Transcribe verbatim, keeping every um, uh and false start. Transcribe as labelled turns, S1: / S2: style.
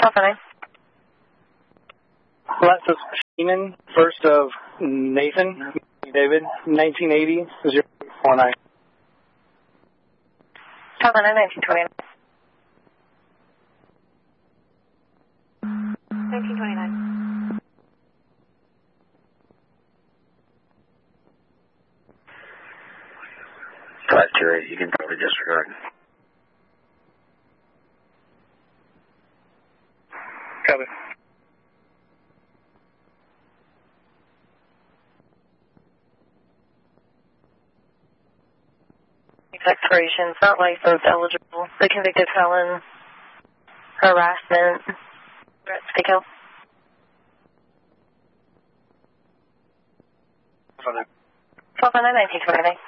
S1: Alpha nine.
S2: Alexis Sheenan, first of Nathan, David, nineteen eighty, zero four nine.
S1: Alpha nine, nineteen twenty-nine. nineteen twenty-nine.
S3: five two eight, you can probably disregard.
S2: Copy.
S1: Expirations, not licensed, eligible. The convicted felon, harassment, threats to kill.
S2: Alpha nine.
S1: Alpha nine, nineteen twenty-nine.